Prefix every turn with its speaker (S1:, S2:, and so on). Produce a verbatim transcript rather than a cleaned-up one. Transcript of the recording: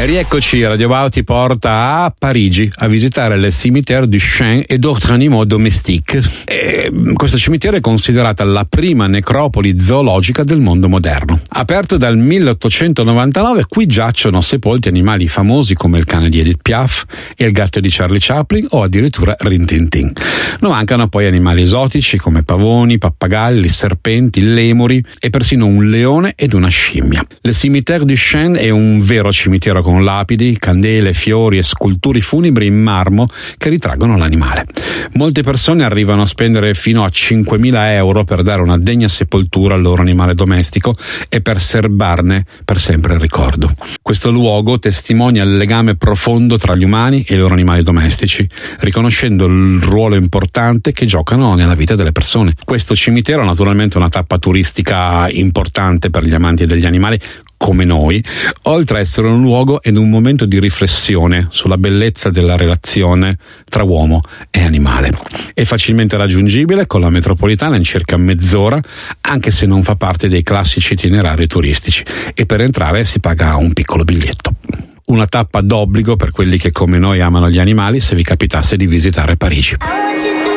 S1: E rieccoci, Radio Wow ti porta a Parigi a visitare le cimetière du Chien et d'autres animaux domestiques. E questo cimitero è considerata la prima necropoli zoologica del mondo moderno. Aperto dal milleottocentonovantanove, qui giacciono sepolti animali famosi come il cane di Edith Piaf e il gatto di Charlie Chaplin o addirittura Rin Tin Tin. Non mancano poi animali esotici come pavoni, pappagalli, serpenti, lemuri e persino un leone ed una scimmia. Le cimetière du Chien è un vero cimitero con lapidi, candele, fiori e sculture funebri in marmo che ritraggono l'animale. Molte persone arrivano a spendere fino a cinquemila euro per dare una degna sepoltura al loro animale domestico e per serbarne per sempre il ricordo. Questo luogo testimonia il legame profondo tra gli umani e i loro animali domestici, riconoscendo il ruolo importante che giocano nella vita delle persone. Questo cimitero è naturalmente una tappa turistica importante per gli amanti degli animali come noi, oltre a essere un luogo ed un momento di riflessione sulla bellezza della relazione tra uomo e animale. È facilmente raggiungibile con la metropolitana in circa mezz'ora, anche se non fa parte dei classici itinerari turistici, e per entrare si paga un piccolo biglietto. Una tappa d'obbligo per quelli che come noi amano gli animali se vi capitasse di visitare Parigi.